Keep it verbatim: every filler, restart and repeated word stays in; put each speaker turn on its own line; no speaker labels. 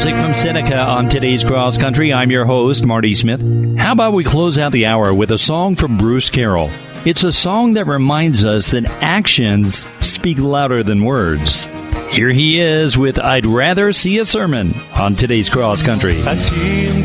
music from Seneca on today's Cross Country. I'm your host, Marty Smith. How about we close out the hour with a song from Bruce Carroll? It's a song that reminds us that actions speak louder than words. Here he is with I'd Rather See a Sermon on today's Cross Country.
I'd see him